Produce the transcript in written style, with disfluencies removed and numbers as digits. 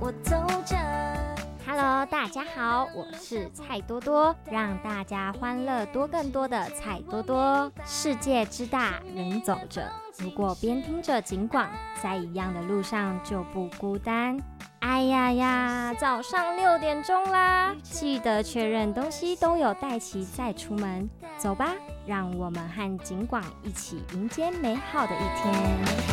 我走着。 Hello， 大家好，我是蔡多多，让大家欢乐多更多的蔡多多。世界之大，人走着，如果边听着警广，在一样的路上就不孤单。哎呀呀，早上6点钟啦，记得确认东西都有带齐再出门。走吧，让我们和警广一起迎接美好的一天。